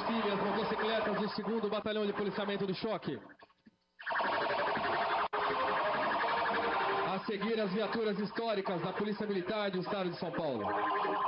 desfile as motocicletas do 2º Batalhão de Policiamento do Choque. A seguir, as viaturas históricas da Polícia Militar do Estado de São Paulo.